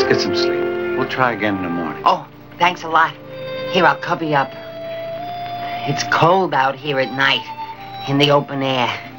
get some sleep. We'll try again in the morning. Oh, thanks a lot. Here, I'll cover you up. It's cold out here at night, in the open air.